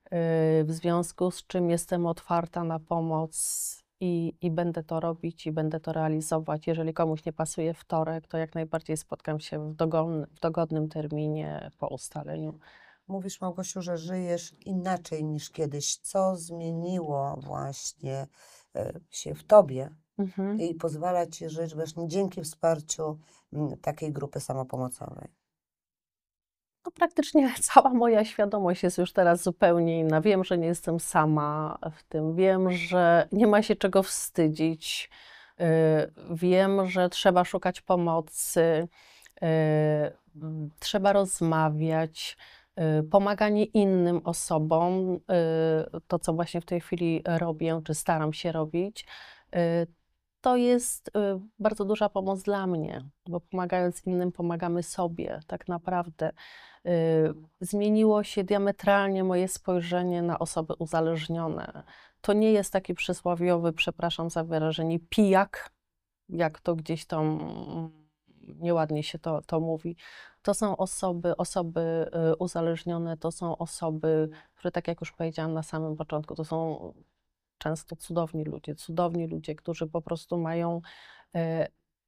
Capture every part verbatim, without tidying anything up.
w związku z czym jestem otwarta na pomoc i, i będę to robić i będę to realizować. Jeżeli komuś nie pasuje wtorek, to jak najbardziej spotkam się w, dogon, w dogodnym terminie po ustaleniu. Mówisz, Małgosiu, że żyjesz inaczej niż kiedyś. Co zmieniło właśnie e, się w tobie Mhm. i pozwala ci żyć właśnie dzięki wsparciu m, takiej grupy samopomocowej? No, praktycznie cała moja świadomość jest już teraz zupełnie inna. Wiem, że nie jestem sama w tym. Wiem, że nie ma się czego wstydzić. Yy, Wiem, że trzeba szukać pomocy, yy, mm, trzeba rozmawiać, yy, pomaganie innym osobom, yy, to co właśnie w tej chwili robię, czy staram się robić, yy, to jest y, bardzo duża pomoc dla mnie, bo pomagając innym, pomagamy sobie tak naprawdę. Y, Zmieniło się diametralnie moje spojrzenie na osoby uzależnione. To nie jest taki przysłowiowy, przepraszam za wyrażenie, pijak, jak to gdzieś tam mm, nieładnie się to, to mówi. To są osoby, osoby y, uzależnione, to są osoby, które, tak jak już powiedziałam na samym początku, to są często cudowni ludzie, cudowni ludzie, którzy po prostu mają e,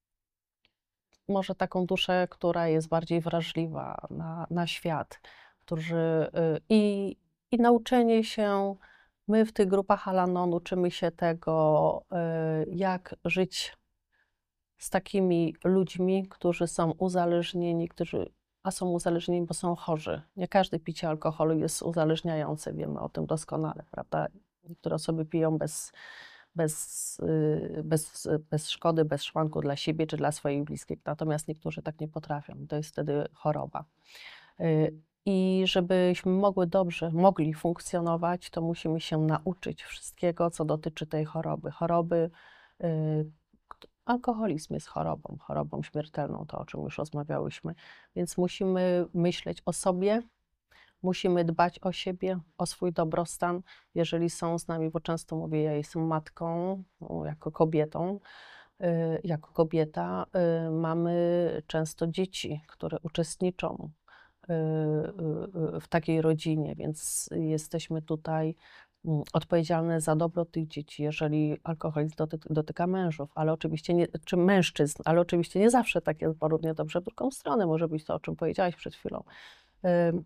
może taką duszę, która jest bardziej wrażliwa na, na świat, którzy e, i, i nauczenie się, my w tych grupach Al-Anon uczymy się tego, e, jak żyć z takimi ludźmi, którzy są uzależnieni, którzy, a są uzależnieni, bo są chorzy. Nie każde picie alkoholu jest uzależniające, wiemy o tym doskonale, prawda? Niektóre osoby piją bez, bez, y, bez, bez szkody, bez szwanku dla siebie czy dla swoich bliskich, natomiast niektórzy tak nie potrafią. To jest wtedy choroba. Y, I żebyśmy mogły dobrze, mogli funkcjonować, to musimy się nauczyć wszystkiego, co dotyczy tej choroby. Choroby, y, kt- alkoholizm jest chorobą, chorobą śmiertelną, to o czym już rozmawiałyśmy, więc musimy myśleć o sobie, musimy dbać o siebie, o swój dobrostan. Jeżeli są z nami, bo często mówię, ja jestem matką, no, jako kobietą, y, jako kobieta, y, mamy często dzieci, które uczestniczą y, y, y, w takiej rodzinie, więc jesteśmy tutaj mm, odpowiedzialne za dobro tych dzieci, jeżeli alkoholizm dotyka, dotyka mężów, ale oczywiście nie, czy mężczyzn, ale oczywiście nie zawsze tak jest, bo równie dobrze w drugą stronę może być to, o czym powiedziałaś przed chwilą. Ym,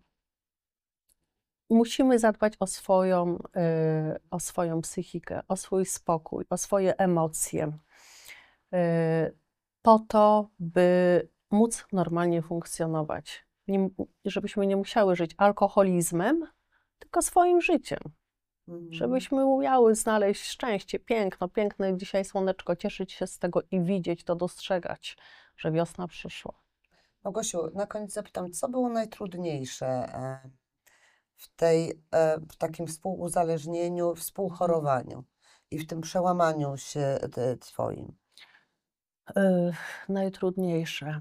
Musimy zadbać o swoją, y, o swoją psychikę, o swój spokój, o swoje emocje, y, po to, by móc normalnie funkcjonować. Nie, żebyśmy nie musiały żyć alkoholizmem, tylko swoim życiem. Mhm. Żebyśmy umiały znaleźć szczęście, piękno, piękne dzisiaj słoneczko, cieszyć się z tego i widzieć to, dostrzegać, że wiosna przyszła. Małgosiu, na koniec zapytam, co było najtrudniejsze e, w tej, e, w takim współuzależnieniu, współchorowaniu i w tym przełamaniu się te, twoim? Y, Najtrudniejsze.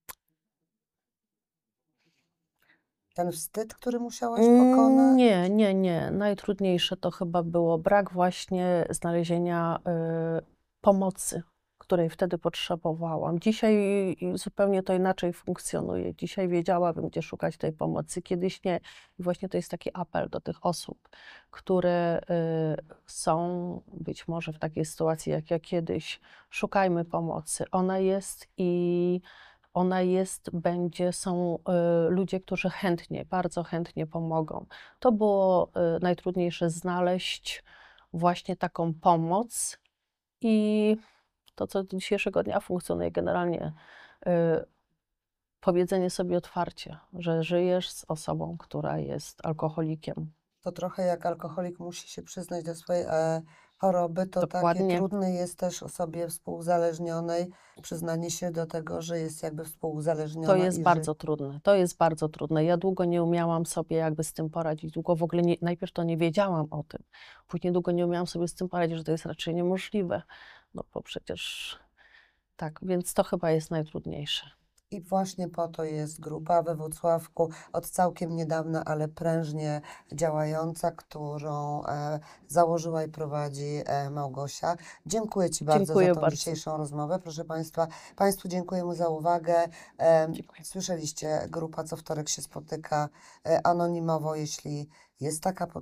Ten wstyd, który musiałaś Mm, pokonać? Nie, nie, nie. Najtrudniejsze to chyba było brak właśnie znalezienia y, pomocy, której wtedy potrzebowałam. Dzisiaj zupełnie to inaczej funkcjonuje. Dzisiaj wiedziałabym, gdzie szukać tej pomocy, kiedyś nie. I właśnie to jest taki apel do tych osób, które y, są być może w takiej sytuacji jak ja kiedyś. Szukajmy pomocy. Ona jest i ona jest, będzie, są y, ludzie, którzy chętnie, bardzo chętnie pomogą. To było y, najtrudniejsze, znaleźć właśnie taką pomoc i to, co do dzisiejszego dnia funkcjonuje generalnie, y, powiedzenie sobie otwarcie, że żyjesz z osobą, która jest alkoholikiem. To trochę jak alkoholik musi się przyznać do swojej e, choroby, to takie Dokładnie. trudne jest też osobie współuzależnionej przyznanie się do tego, że jest jakby To współuzależniona jest i że bardzo trudne. To jest bardzo trudne. Ja długo nie umiałam sobie jakby z tym poradzić. Długo w ogóle nie, najpierw to nie wiedziałam o tym. Później długo nie umiałam sobie z tym poradzić, że to jest raczej niemożliwe. No bo przecież tak, więc to chyba jest najtrudniejsze. i właśnie po to jest grupa we Włocławku od całkiem niedawna, ale prężnie działająca, którą e, założyła i prowadzi e, Małgosia. Dziękuję Ci bardzo za Dziękuję tą bardzo. dzisiejszą rozmowę. Proszę Państwa, Państwu dziękujemy za uwagę. E, Dziękuję. słyszeliście, grupa co wtorek się spotyka e, anonimowo, jeśli jest taka potrzeba.